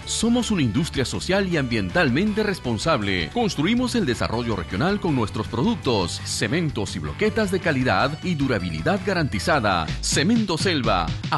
Somos una industria social y ambientalmente responsable. Construimos el desarrollo regional con nuestros productos, cementos y bloquetas de calidad y durabilidad garantizada. Cemento Selva.